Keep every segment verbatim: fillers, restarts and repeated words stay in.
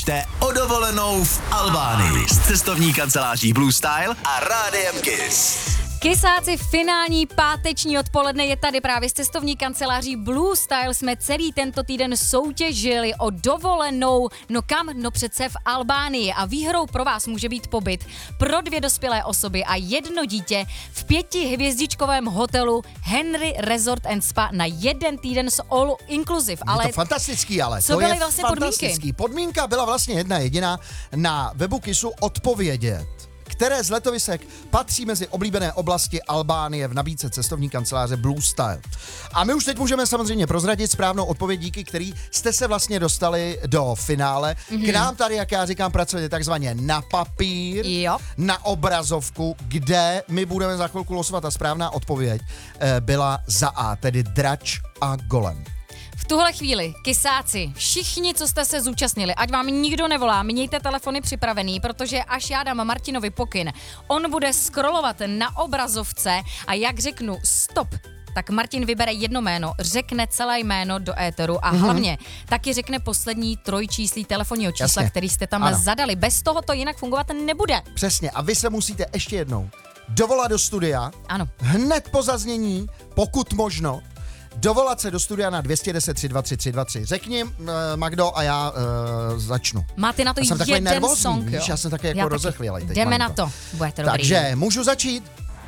Jde o dovolenou v Albánii s cestovní kanceláří Blue Style a Rádiem Kiss. Kysáci, finální páteční odpoledne je tady právě s cestovní kanceláří Blue Style. Jsme celý tento týden soutěžili o dovolenou, no kam? No přece v Albánii. A výhrou pro vás může být pobyt pro dvě dospělé osoby a jedno dítě v pětihvězdičkovém hotelu Henry Resort and Spa na jeden týden s all inclusive. Ale je to fantastický, ale co to byly je vlastně fantastický. podmínky? Podmínka byla vlastně jedna jediná, na webu Kissu odpovědět, které z letovisek patří mezi oblíbené oblasti Albánie v nabídce cestovní kanceláře Blue Style. A my už teď můžeme samozřejmě prozradit správnou odpověď, díky který jste se vlastně dostali do finále. Mm-hmm. K nám tady, jak já říkám, pracujete takzvaně na papír, jo. na obrazovku, kde my budeme za chvilku losovat a správná odpověď eh, byla za A, tedy drač a golem. V tuhle chvíli, kysáci, všichni, co jste se zúčastnili, ať vám nikdo nevolá, mějte telefony připravený, protože až já dám Martinovi pokyn, on bude scrollovat na obrazovce a jak řeknu stop, tak Martin vybere jedno jméno, řekne celé jméno do éteru a mm-hmm. hlavně taky řekne poslední trojčíslí telefonního čísla, Jasně. který jste tam ano. zadali. Bez toho to jinak fungovat nebude. Přesně, a vy se musíte ještě jednou dovolat do studia, ano. hned po zaznění, pokud možno, dovolat se do studia na dvě jedna deset tři dva tři tři dva tři. Řekni, uh, Magdo, a já uh, začnu. Máte na to já jsem jeden nervózní, song, víš, jo? já jsem taky jako rozechvělej. Teď, Jdeme malinko. na to, bude to dobrý. Takže, můžu začít?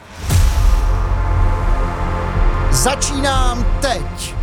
Začínám teď.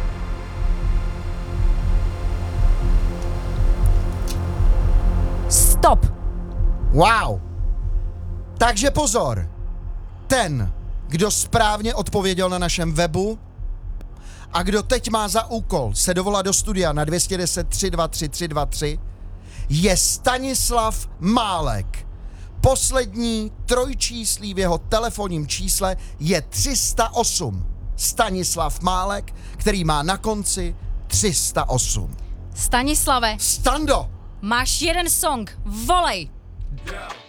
Stop. Wow. Takže pozor. Ten, kdo správně odpověděl na našem webu a kdo teď má za úkol se dovolat do studia na dvě jedna deset tři dva tři tři dva tři, je Stanislav Málek. Poslední trojčíslí v jeho telefonním čísle je tři sta osm. Stanislav Málek, který má na konci tři sta osm. Stanislave. Stando. Máš jeden song, volej. Yeah.